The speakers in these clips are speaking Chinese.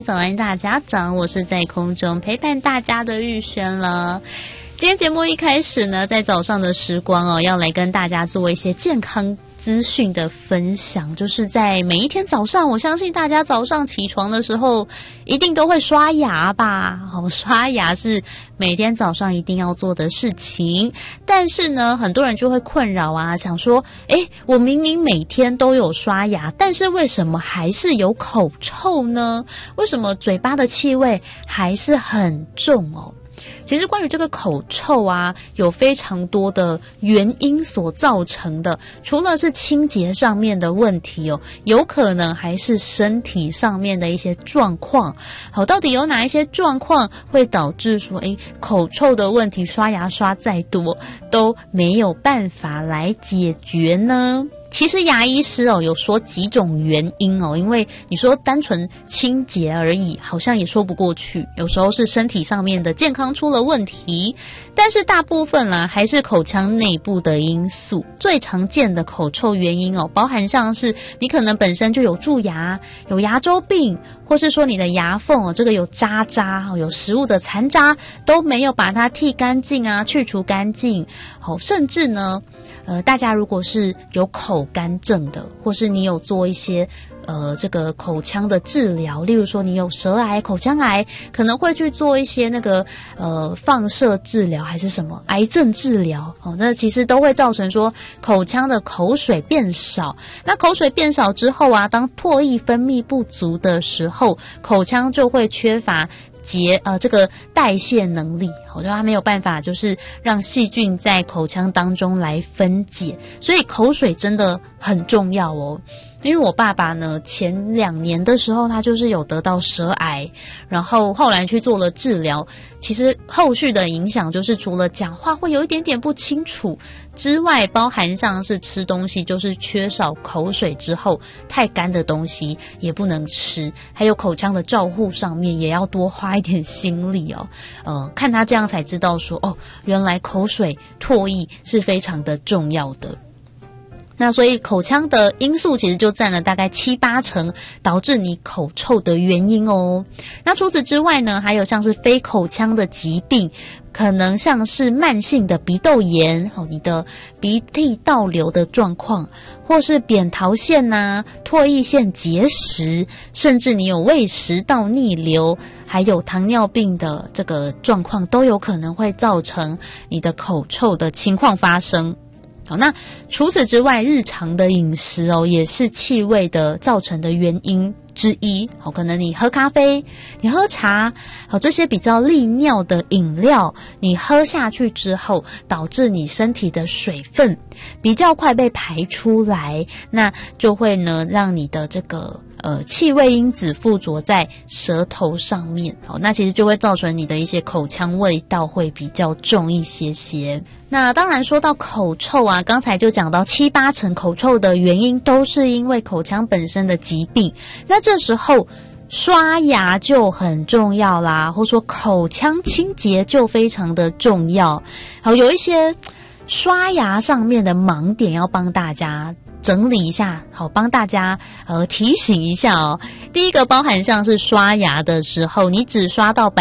早安大家长，我是在空中陪伴大家的玉轩了。今天节目一开始呢，在早上的时光要来跟大家做一些健康资讯的分享，就是在每一天早上，我相信大家早上起床的时候一定都会刷牙吧。刷牙是每天早上一定要做的事情，但是呢，很多人就会困扰啊，想说我明明每天都有刷牙，但是为什么还是有口臭呢？为什么嘴巴的气味还是很重哦？其实关于这个口臭啊，有非常多的原因所造成的，除了是清洁上面的问题有可能还是身体上面的一些状况。好，到底有哪一些状况会导致说口臭的问题刷牙刷再多都没有办法来解决呢？其实牙医师有说几种原因因为你说单纯清洁而已，好像也说不过去，有时候是身体上面的健康出了问题，但是大部分啦还是口腔内部的因素。最常见的口臭原因包含像是你可能本身就有蛀牙，有牙周病，或是说你的牙缝这个有渣渣，有食物的残渣都没有把它剔干净啊，去除干净。甚至呢大家如果是有口干症的，或是你有做一些这个口腔的治疗，例如说你有舌癌、口腔癌，可能会去做一些那个放射治疗还是什么癌症治疗那其实都会造成说口腔的口水变少。那口水变少之后啊，当唾液分泌不足的时候，口腔就会缺乏这个代谢能力，就它没有办法就是让细菌在口腔当中来分解，所以口水真的很重要因为我爸爸呢，前2年的时候他就是有得到舌癌，然后后来去做了治疗，其实后续的影响就是除了讲话会有一点点不清楚之外，包含像是吃东西就是缺少口水之后，太干的东西也不能吃，还有口腔的照护上面也要多花一点心力看他这样才知道说原来口水唾液是非常的重要的。那所以口腔的因素其实就占了大概7-8成导致你口臭的原因那除此之外呢，还有像是非口腔的疾病，可能像是慢性的鼻窦炎你的鼻涕倒流的状况，或是扁桃腺唾液腺结石，甚至你有胃食道逆流，还有糖尿病的这个状况，都有可能会造成你的口臭的情况发生。那除此之外，日常的饮食也是气味的造成的原因之一可能你喝咖啡，你喝茶这些比较利尿的饮料，你喝下去之后，导致你身体的水分比较快被排出来，那就会呢让你的这个气味因子附着在舌头上面那其实就会造成你的一些口腔味道会比较重一些。那当然说到口臭啊，刚才就讲到7-8成口臭的原因都是因为口腔本身的疾病，那这时候刷牙就很重要啦，或说口腔清洁就非常的重要。有一些刷牙上面的盲点要帮大家整理一下，帮大家提醒一下第一个包含像是刷牙的时候，你只刷到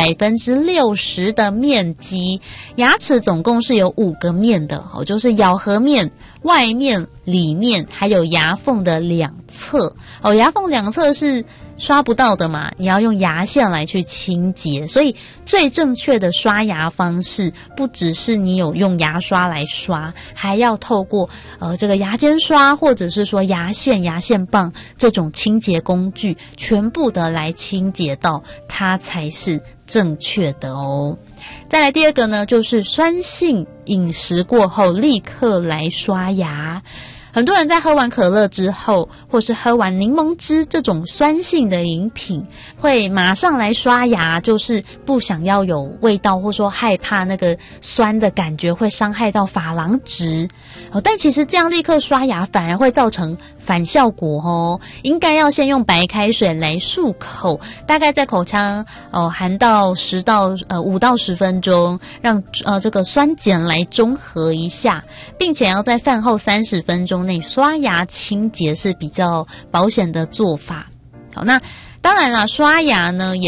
60%的面积，牙齿总共是有5个面的就是咬合面、外面、里面，还有牙缝的2侧牙缝2侧是刷不到的嘛，你要用牙线来去清洁。所以最正确的刷牙方式，不只是你有用牙刷来刷，还要透过这个牙尖刷，或者是说牙线、牙线棒这种清洁工具，全部的来清洁到它才是正确的再来第二个呢，就是酸性饮食过后立刻来刷牙。很多人在喝完可乐之后，或是喝完柠檬汁这种酸性的饮品，会马上来刷牙，就是不想要有味道，或说害怕那个酸的感觉会伤害到珐琅质但其实这样立刻刷牙反而会造成反效果应该要先用白开水来漱口，大概在口腔含到5到10分钟，让这个酸碱来中和一下，并且要在饭后30分钟内刷牙清洁是比较保险的做法。好，那当然啦，刷牙呢也